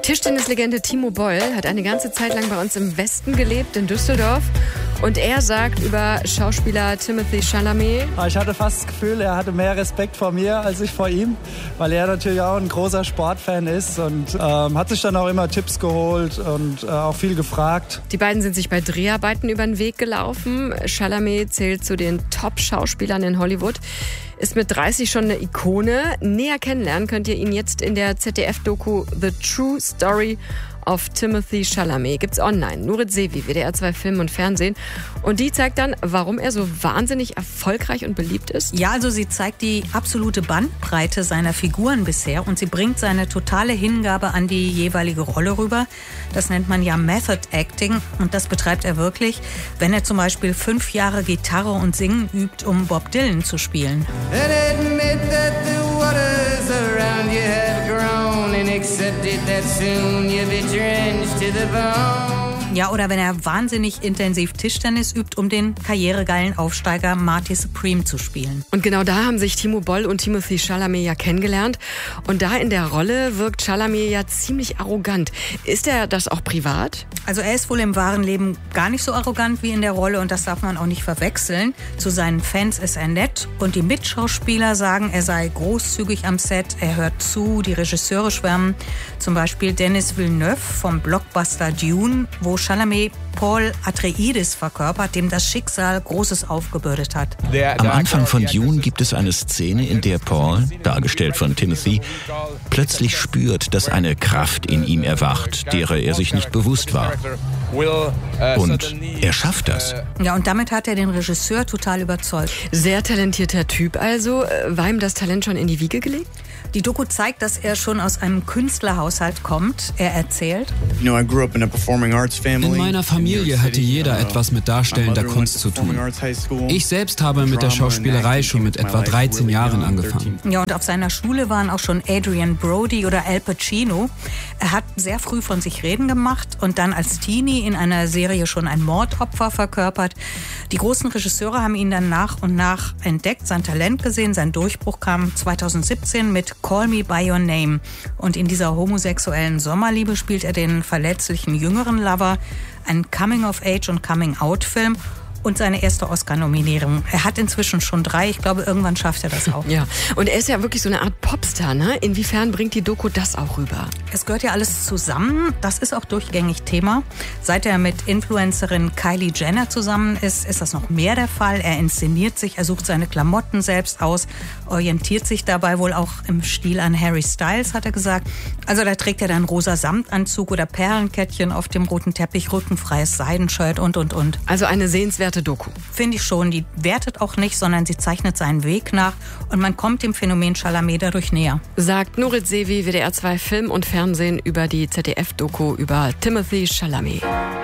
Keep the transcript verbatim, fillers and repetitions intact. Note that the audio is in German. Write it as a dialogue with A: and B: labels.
A: Tischtennislegende Timo Boll hat eine ganze Zeit lang bei uns im Westen gelebt, in Düsseldorf. Und er sagt über Schauspieler Timothée Chalamet:
B: Ich hatte fast das Gefühl, er hatte mehr Respekt vor mir als ich vor ihm, weil er natürlich auch ein großer Sportfan ist und ähm, hat sich dann auch immer Tipps geholt und äh, auch viel gefragt.
A: Die beiden sind sich bei Dreharbeiten über den Weg gelaufen. Chalamet zählt zu den Top-Schauspielern in Hollywood, ist mit dreißig schon eine Ikone. Näher kennenlernen könnt ihr ihn jetzt in der Z D F-Doku The True Story of Timothée Chalamet. Gibt's online. Nurit Sevi, W D R zwei Film und Fernsehen. Und die zeigt dann, warum er so wahnsinnig erfolgreich und beliebt ist.
C: Ja, also sie zeigt die absolute Bandbreite seiner Figuren bisher und sie bringt seine totale Hingabe an die jeweilige Rolle rüber. Das nennt man ja Method Acting und das betreibt er wirklich, wenn er zum Beispiel fünf Jahre Gitarre und Singen übt, um Bob Dylan zu spielen. Ja, oder wenn er wahnsinnig intensiv Tischtennis übt, um den karrieregeilen Aufsteiger Marty Supreme zu spielen.
A: Und genau da haben sich Timo Boll und Timothée Chalamet ja kennengelernt. Und da in der Rolle wirkt Chalamet ja ziemlich arrogant. Ist er das auch privat?
C: Also er ist wohl im wahren Leben gar nicht so arrogant wie in der Rolle und das darf man auch nicht verwechseln. Zu seinen Fans ist er nett und die Mitschauspieler sagen, er sei großzügig am Set, er hört zu, die Regisseure schwärmen. Zum Beispiel Denis Villeneuve vom Blockbuster Dune, wo Chalamet Paul Atreides verkörpert, dem das Schicksal Großes aufgebürdet hat.
D: Am Anfang von Dune gibt es eine Szene, in der Paul, dargestellt von Timothy, plötzlich spürt, dass eine Kraft in ihm erwacht, derer er sich nicht bewusst war. Und er schafft das.
C: Ja, und damit hat er den Regisseur total überzeugt.
A: Sehr talentierter Typ also. War ihm das Talent schon in die Wiege gelegt?
C: Die Doku zeigt, dass er schon aus einem Künstlerhaushalt kommt. Er erzählt:
E: In meiner Familie hatte jeder etwas mit darstellender Kunst zu tun. Ich selbst habe mit der Schauspielerei schon mit etwa dreizehn Jahren angefangen.
C: Ja, und auf seiner Schule waren auch schon Adrian Brody oder Al Pacino. Er hat sehr früh von sich reden gemacht und dann als Teenie in einer Serie schon ein Mordopfer verkörpert. Die großen Regisseure haben ihn dann nach und nach entdeckt, sein Talent gesehen. Sein Durchbruch kam zweitausendsiebzehn mit Call Me By Your Name. Und in dieser homosexuellen Sommerliebe spielt er den verletzlichen jüngeren Lover, ein Coming-of-Age- und Coming-out-Film und seine erste Oscar-Nominierung. Er hat inzwischen schon drei. Ich glaube, irgendwann schafft er das auch.
A: Ja, und er ist ja wirklich so eine Art Popstar, ne? Inwiefern bringt die Doku das auch rüber?
C: Es gehört ja alles zusammen. Das ist auch durchgängig Thema. Seit er mit Influencerin Kylie Jenner zusammen ist, ist das noch mehr der Fall. Er inszeniert sich, er sucht seine Klamotten selbst aus, orientiert sich dabei wohl auch im Stil an Harry Styles, hat er gesagt. Also da trägt er dann rosa Samtanzug oder Perlenkettchen auf dem roten Teppich, rückenfreies Seidenshirt und, und, und.
A: Also eine sehenswerte Doku.
C: Finde ich schon. Die wertet auch nicht, sondern sie zeichnet seinen Weg nach und man kommt dem Phänomen Chalamet dadurch näher.
A: Sagt Nurit Sevi, W D R zwei Film und Fernsehen über die Z D F-Doku über Timothée Chalamet.